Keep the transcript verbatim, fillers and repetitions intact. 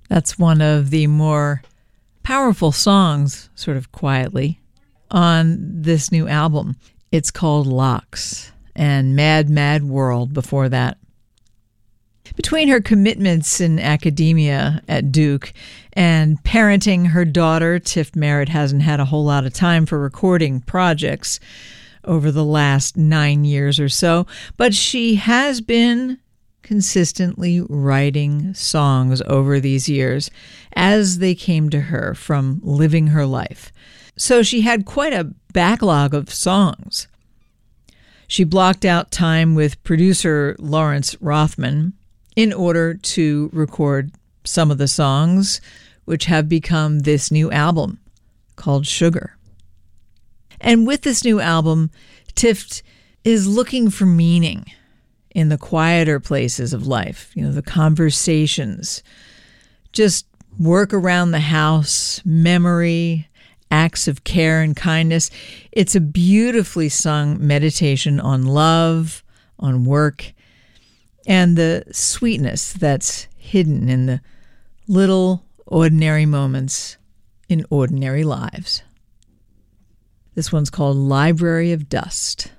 That's one of the more powerful songs, sort of quietly, on this new album. It's called Locks, and Mad, Mad World before that. Between her commitments in academia at Duke and parenting her daughter, Tiff Merritt hasn't had a whole lot of time for recording projects over the last nine years or so, but she has been consistently writing songs over these years as they came to her from living her life. So she had quite a backlog of songs. She blocked out time with producer Lawrence Rothman in order to record some of the songs, which have become this new album called Sugar. And with this new album, Tiff is looking for meaning in the quieter places of life, you know, the conversations, just work around the house, memory, acts of care and kindness. It's a beautifully sung meditation on love, on work, and the sweetness that's hidden in the little ordinary moments in ordinary lives. This one's called Library of Dust.